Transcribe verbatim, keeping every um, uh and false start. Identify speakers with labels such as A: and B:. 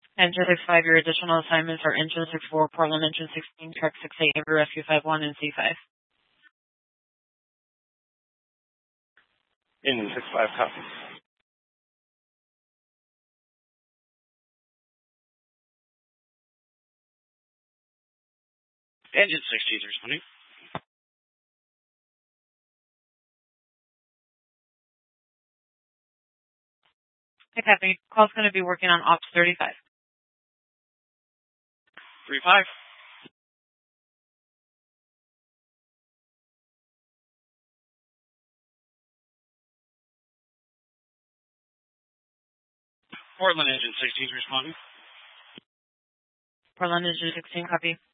A: Engine six five, your additional assignments are Engine six four, Portland Engine sixteen, Truck six eight, Navy Rescue five one, and C five.
B: Engine six five, copy.
C: Engine sixteen is responding.
A: Hey, copy. Call's going to be working on Ops thirty-five.
C: three five. Portland Engine sixteen is responding.
A: Portland Engine sixteen, copy.